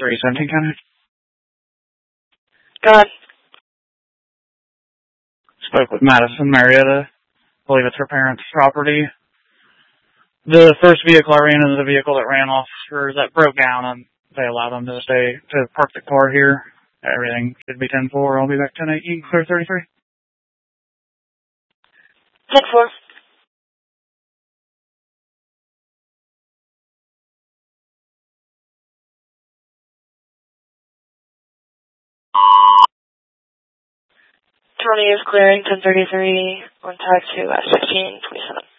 317 County. Go ahead. Spoke with Madison Marietta. I believe it's her parents' property. The first vehicle I ran into the vehicle that ran off, or that broke down, and they allowed them to park the car here. Everything should be 10-4. I'll be back 10-8. You can clear 33. 10-4.20 is clearing 1033 on tag 2 at 1627.